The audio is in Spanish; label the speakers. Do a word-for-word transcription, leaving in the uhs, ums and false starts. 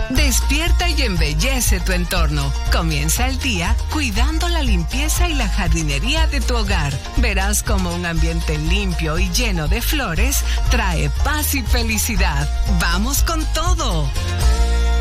Speaker 1: Despierta y embellece tu entorno. Comienza el día cuidando la limpieza y la jardinería de tu hogar. Verás como un ambiente limpio y lleno de flores trae paz y felicidad. ¡Vamos con todo!